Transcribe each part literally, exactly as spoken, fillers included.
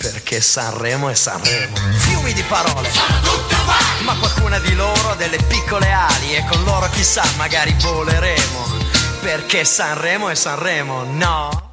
perché Sanremo è Sanremo. Fiumi di parole, ma qualcuna di loro ha delle piccole ali e con loro chissà magari voleremo, perché Sanremo è Sanremo, no?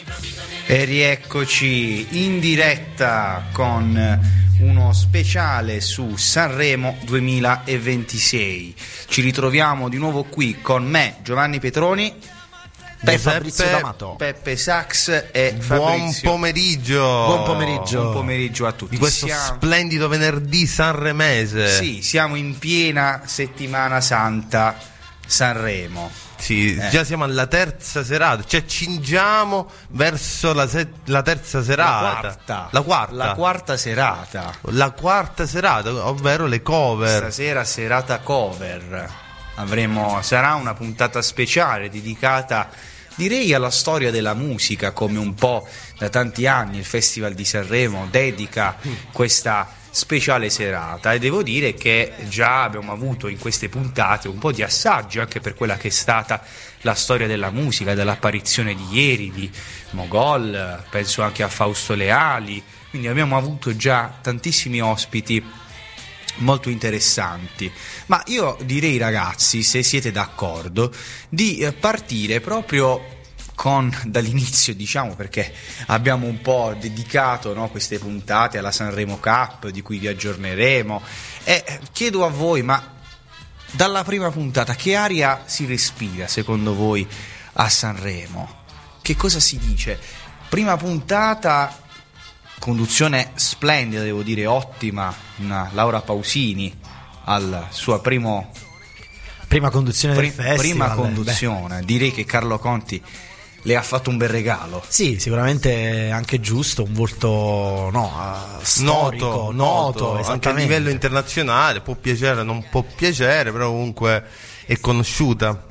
E rieccoci in diretta con uno speciale su Sanremo duemilaventisei. Ci ritroviamo di nuovo qui con me, Giovanni Petroni, Peppe, Fabrizio D'Amato, Peppe Sax e buon Fabrizio. pomeriggio. Buon pomeriggio. Buon pomeriggio a tutti. Di questo siamo... splendido venerdì sanremese. Sì, siamo in piena settimana santa Sanremo. Sì, eh. già siamo alla terza serata, ci accingiamo verso la, se- la terza serata. La quarta. La quarta. La quarta serata. La quarta serata, ovvero le cover. Stasera serata cover. Avremo, sarà una puntata speciale dedicata, direi, alla storia della musica, come un po' da tanti anni il Festival di Sanremo dedica questa speciale serata, e devo dire che già abbiamo avuto in queste puntate un po' di assaggio anche per quella che è stata la storia della musica, dall'apparizione di ieri di Mogol, penso anche a Fausto Leali, quindi abbiamo avuto già tantissimi ospiti molto interessanti. Ma io direi, ragazzi, se siete d'accordo, di partire proprio con dall'inizio, diciamo, perché abbiamo un po' dedicato, no, queste puntate alla Sanremo Cup, di cui vi aggiorneremo, e chiedo a voi, ma dalla prima puntata che aria si respira secondo voi a Sanremo? Che cosa si dice? Prima puntata, conduzione splendida, devo dire, ottima, una Laura Pausini al suo primo prima conduzione del pri- festival. Prima conduzione, beh. Direi che Carlo Conti le ha fatto un bel regalo. Sì, sicuramente anche giusto, un volto no, storico, noto, noto, noto anche a livello internazionale, può piacere, non può piacere, però comunque è conosciuta.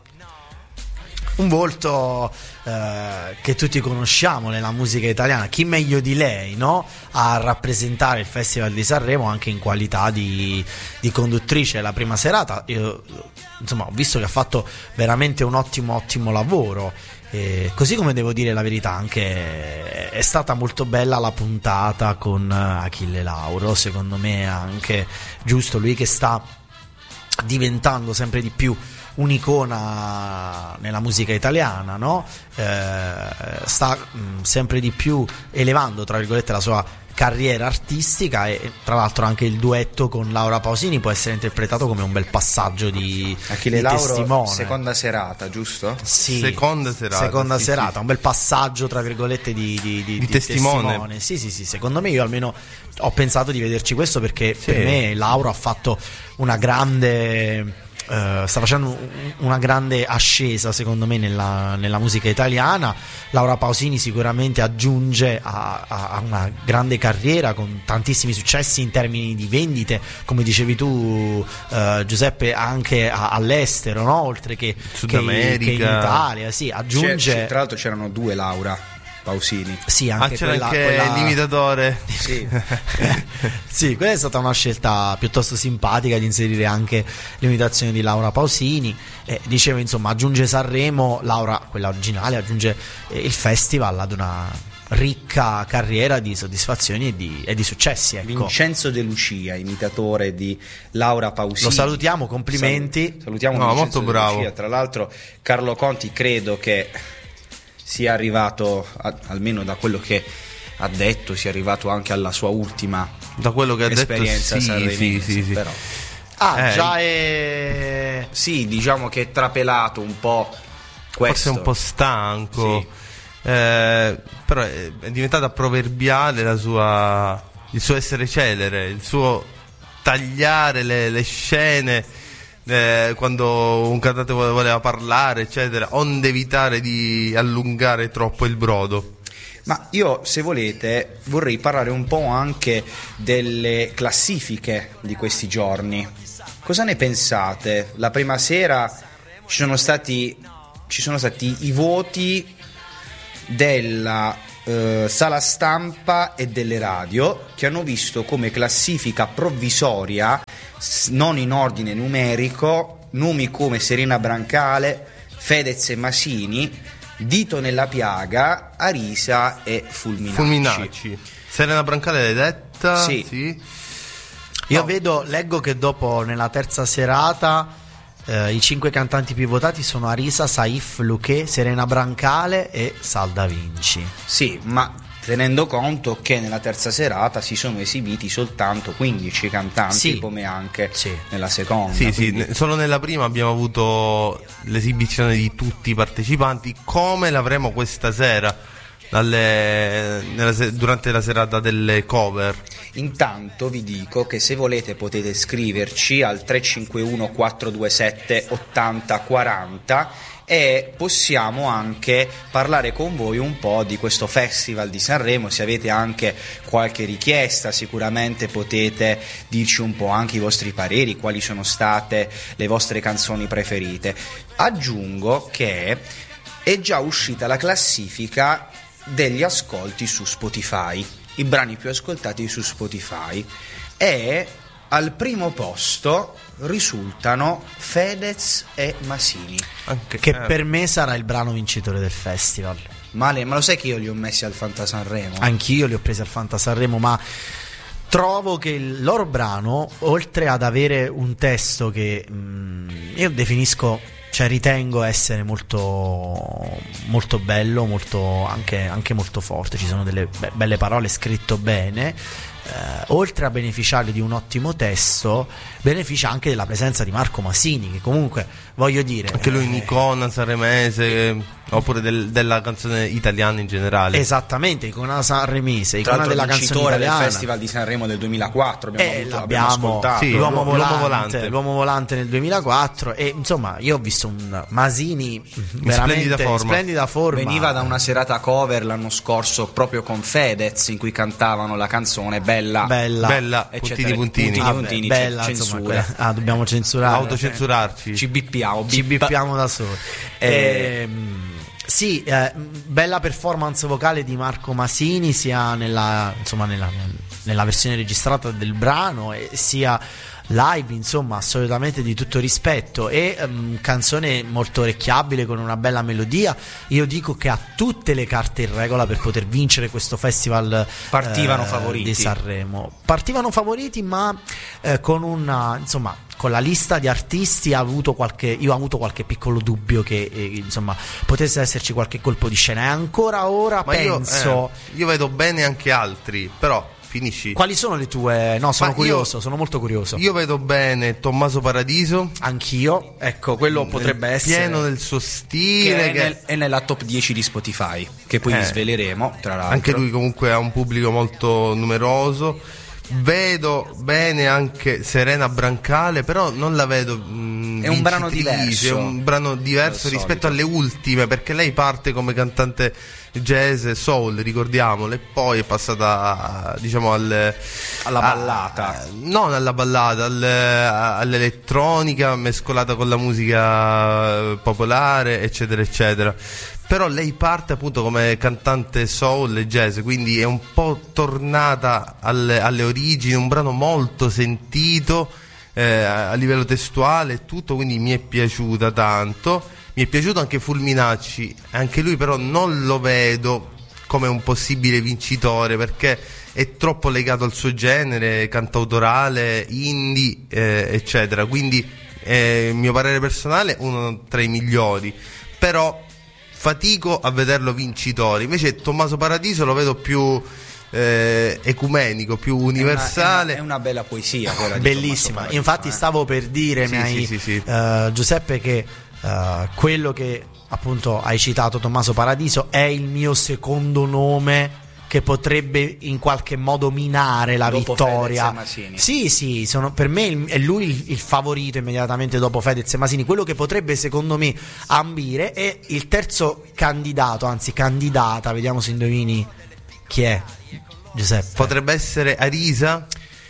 Un volto eh, che tutti conosciamo nella musica italiana, chi meglio di lei, no? A rappresentare il Festival di Sanremo anche in qualità di, di conduttrice la prima serata. Io, insomma, ho visto che ha fatto veramente un ottimo ottimo lavoro. E così come devo dire la verità, anche è stata molto bella la puntata con Achille Lauro, secondo me anche giusto, lui che sta diventando sempre di più un'icona nella musica italiana, no? Eh, sta mh, sempre di più elevando, tra virgolette, la sua carriera artistica, e tra l'altro anche il duetto con Laura Pausini può essere interpretato come un bel passaggio di, Achille di Lauro, testimone. seconda serata, giusto? Sì, seconda serata, seconda sì, serata, sì. Un bel passaggio, tra virgolette, di, di, di, di di testimone. testimone. Sì, sì, sì, secondo me, io almeno ho pensato di vederci questo, perché sì. per me Laura ha fatto una grande... Uh, sta facendo una grande ascesa, secondo me, nella, nella musica italiana. Laura Pausini sicuramente aggiunge a, a, a una grande carriera con tantissimi successi in termini di vendite, come dicevi tu, uh, Giuseppe, anche a, all'estero, no? Oltre che, Sud che, America, che in Italia. Sì, aggiunge. C'è, tra l'altro c'erano due Laura Pausini. Sì, anche ah, c'era quella, anche quella... l'imitatore. Sì. Sì, quella è stata una scelta piuttosto simpatica, di inserire anche l'imitazione di Laura Pausini. Eh, dicevo, insomma, aggiunge Sanremo, Laura, quella originale, aggiunge eh, il festival ad una ricca carriera di soddisfazioni e di, e di successi, ecco. Vincenzo De Lucia, imitatore di Laura Pausini. Lo salutiamo, complimenti. Sal- salutiamo No, Vincenzo molto De bravo. Lucia. Tra l'altro Carlo Conti credo che sia arrivato, a, almeno da quello che ha detto, sia arrivato anche alla sua ultima Da quello che ha detto, esperienza sì, sanremese, sì, sì, sì. però Ah, Eh, già è... sì, diciamo che è trapelato un po' questo. forse un po' stanco, Sì. eh, però è, è diventata proverbiale la sua, il suo essere celere, il suo tagliare le, le scene eh, quando un cantante voleva parlare, eccetera, onde evitare di allungare troppo il brodo. Ma io, se volete, vorrei parlare un po' anche delle classifiche di questi giorni. Cosa ne pensate? La prima sera ci sono stati, ci sono stati i voti della eh, sala stampa e delle radio, che hanno visto come classifica provvisoria, non in ordine numerico, nomi come Serena Brancale, Fedez e Masini, Dito nella piaga, Arisa e Fulminacci. Fulminacci. Serena Brancale l'hai detta? Sì. sì. Io No. vedo, leggo che dopo nella terza serata eh, i cinque cantanti più votati sono Arisa, Saif, Luché, Serena Brancale e Sal Da Vinci. Sì, ma tenendo conto che nella terza serata si sono esibiti soltanto quindici cantanti, Sì. come anche Sì. nella seconda. Sì, sì, quindi- ne- solo nella prima abbiamo avuto l'esibizione di tutti i partecipanti, come l'avremo questa sera dalle- nella se- durante la serata delle cover. Intanto vi dico che se volete potete scriverci al tre cinque uno quattro due sette ottanta quaranta e possiamo anche parlare con voi un po' di questo Festival di Sanremo. Se avete anche qualche richiesta, sicuramente potete dirci un po' anche i vostri pareri, quali sono state le vostre canzoni preferite. Aggiungo che è già uscita la classifica degli ascolti su Spotify, i brani più ascoltati su Spotify, e al primo posto risultano Fedez e Masini. Anche, Che eh, per me sarà il brano vincitore del festival. Male, ma lo sai che io li ho messi al Fanta Sanremo? Anch'io li ho presi al Fanta Sanremo, ma trovo che il loro brano, oltre ad avere un testo che mh, io definisco, cioè ritengo essere molto molto bello, molto anche, anche molto forte, ci sono delle be- belle parole, scritto bene, eh, oltre a beneficiare di un ottimo testo, beneficia anche della presenza di Marco Masini, che comunque, voglio dire, anche lui eh, un'icona sanremese, eh, oppure del- della canzone italiana in generale. esattamente, icona sanremese, Tra icona l'altro della canzone vincitore del italiana. Festival di Sanremo del duemilaquattro, abbiamo, Eh, avuto, l'abbiamo, abbiamo ascoltato. Sì, l'uomo, l'uomo volante, volante. l'uomo volante nel duemilaquattro, e insomma io ho visto un Masini veramente splendida forma. splendida forma. Veniva da una serata cover l'anno scorso proprio con Fedez, in cui cantavano la canzone Bella, bella, Bella, eccetera, puntini puntini. puntini, Vabbè, puntini, bella, c- insomma, censura. que- ah, dobbiamo censurare, Autocensurarci. Ci bippiamo, ci bippa- bippiamo da soli. Eh, Ehm, sì, eh, bella performance vocale di Marco Masini, sia nella, insomma, nella, nella versione registrata del brano, e sia live, insomma, assolutamente di tutto rispetto, e ehm, canzone molto orecchiabile con una bella melodia. Io dico che ha tutte le carte in regola per poter vincere questo festival. Partivano eh, favoriti. di Sanremo. Partivano favoriti, ma eh, con una, insomma, con la lista di artisti ha avuto qualche, io ho avuto qualche piccolo dubbio che eh, insomma potesse esserci qualche colpo di scena, e ancora ora Ma io, penso. eh, io vedo bene anche altri, però finisci. Quali sono le tue? No, sono Ma curioso, io- sono molto curioso. Io vedo bene Tommaso Paradiso, Anch'io, ecco, quello potrebbe nel essere pieno del suo che stile, è, che- nel- è nella top dieci di Spotify, che poi Eh. vi sveleremo, tra l'altro. anche lui comunque ha un pubblico molto numeroso. Vedo bene anche Serena Brancale, però non la vedo mh, È un brano vincitrice, diverso è un brano diverso dal rispetto solito. alle ultime, perché lei parte come cantante jazz e soul, ricordiamolo, e poi è passata, diciamo, al, Alla a- ballata. non alla ballata, al- all'elettronica mescolata con la musica popolare, eccetera eccetera. Però lei parte appunto come cantante soul e jazz, quindi è un po' tornata alle, alle origini, un brano molto sentito eh, a livello testuale e tutto, quindi mi è piaciuta tanto. Mi è piaciuto anche Fulminacci, anche lui però non lo vedo come un possibile vincitore, perché è troppo legato al suo genere, cantautorale, indie, eh, eccetera. Quindi, eh, mio parere personale, uno tra i migliori, però fatico a vederlo vincitore. Invece Tommaso Paradiso lo vedo più eh, ecumenico, più universale. È una, è una- è una bella poesia quella di bellissima. Tommaso Infatti, Paradiso, eh. stavo per dire, Sì, mi hai- sì, sì, sì. eh, Giuseppe, che eh, quello che appunto hai citato, Tommaso Paradiso, è il mio secondo nome che potrebbe in qualche modo minare la Dopo vittoria. Fedez e Masini. Sì, sì, sono, per me il- è lui il, il favorito immediatamente dopo Fedez e Masini. Quello che potrebbe, secondo me, ambire è il terzo candidato, anzi candidata, vediamo se indovini chi è. Giuseppe. Potrebbe essere Arisa,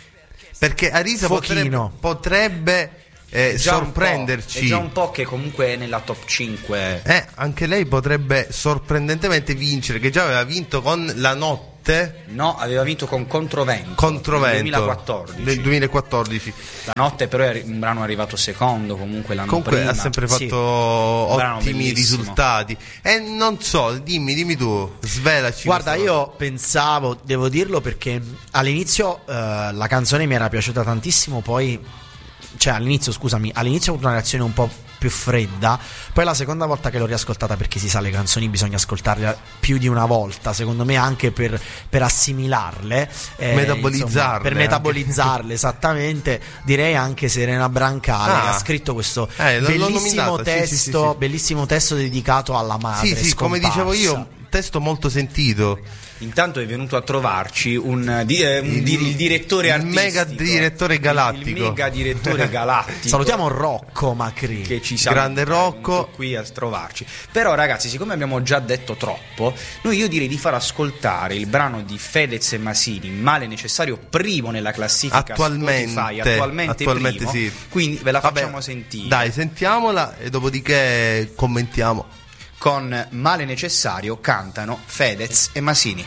perché Arisa potrebbe, Fochino. potrebbe eh, È già un po', sorprenderci. è già un po' che comunque è nella top cinque. Eh, anche lei potrebbe sorprendentemente vincere, che già aveva vinto con La Notte notte. No, aveva vinto con Controvento. Controvento nel duemilaquattordici. Nel duemilaquattordici. La notte però è un brano arrivato secondo comunque l'anno Comunque prima. ha sempre fatto Sì. ottimi bellissimo. risultati. E non so, dimmi, dimmi tu, svelaci. Guarda, questa io pensavo, devo dirlo perché all'inizio eh, la canzone mi era piaciuta tantissimo, poi, cioè all'inizio, scusami, all'inizio ho avuto una reazione un po' più fredda, poi la seconda volta che l'ho riascoltata, perché si sa le canzoni bisogna ascoltarle più di una volta, secondo me anche per, per assimilarle, eh, Metabolizzarle insomma, per anche. metabolizzarle esattamente, direi anche Serena Brancale Ah. che ha scritto questo Eh, l'ho- l'ho bellissimo nominata, sì, testo, sì, sì, sì. bellissimo testo dedicato alla madre Sì, sì, come dicevo io, un testo molto sentito. Intanto è venuto a trovarci un, di- eh, un Il- di- il direttore il artistico, mega direttore il- galattico. il mega direttore galattico. Salutiamo Rocco Macri. Che ci Grande saluta, è Rocco. venuto qui a trovarci. Però ragazzi, siccome abbiamo già detto troppo, noi io direi di far ascoltare il brano di Fedez e Masini, Male Necessario, primo nella classifica Attualmente, Spotify, attualmente, attualmente primo, sì. quindi ve la Vabbè, facciamo sentire. Dai, sentiamola e dopodiché commentiamo. Con Male Necessario cantano Fedez e Masini.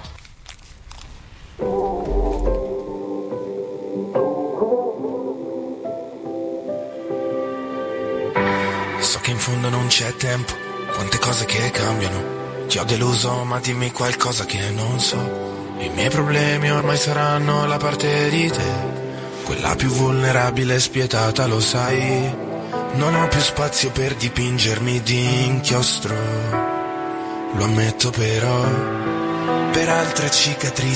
So che in fondo non c'è tempo, quante cose che cambiano. Ti ho deluso, ma dimmi qualcosa che non so. I miei problemi ormai saranno la parte di te, quella più vulnerabile e spietata, lo sai. Non ho più spazio per dipingermi di inchiostro, lo ammetto però. Per altre cicatrici